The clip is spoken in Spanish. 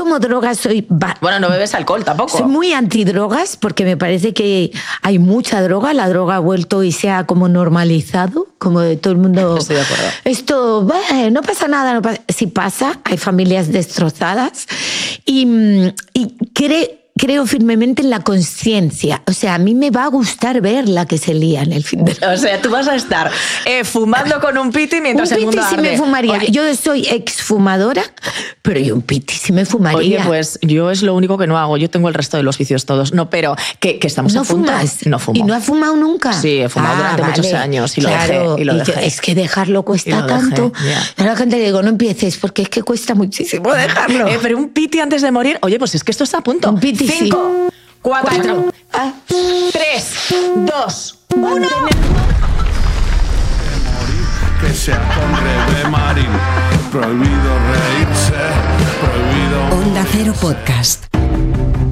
tomo drogas, Bueno, no bebes alcohol tampoco. Soy muy antidrogas porque me parece que hay mucha droga. La droga ha vuelto y se ha como normalizado, como de todo el mundo. Estoy de acuerdo. Esto, no pasa nada. Si pasa, hay familias destrozadas. Y creo firmemente en la conciencia. O sea, a mí me va a gustar ver la que se lía en el fin de O sea, tú vas a estar fumando con un piti mientras un el mundo piti sí arde. me fumaría. Oye, Yo soy exfumadora, pero yo un piti sí me fumaría. Oye, pues yo es lo único que no hago. Yo tengo el resto de los vicios todos. No, pero que estamos ¿No a punto. fumas? No fumo. ¿Y no has fumado nunca? Sí, he fumado durante muchos años y lo claro, dejé. Y lo dejé. Es que dejarlo cuesta Y lo dejé, tanto. ya. A la gente le digo, no empieces, porque es que cuesta muchísimo dejarlo. Pero un piti antes de morir. Oye, pues es que esto está a punto. Un piti, 5, 4, 3, 2, 1. Que sea con Rebe Marín. Prohibido reírse, prohibido. Onda Cero Podcast.